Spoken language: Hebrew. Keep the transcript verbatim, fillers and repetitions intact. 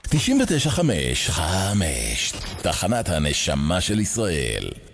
תשעים ותשע חמש חמש, תחנת הנשמה של ישראל.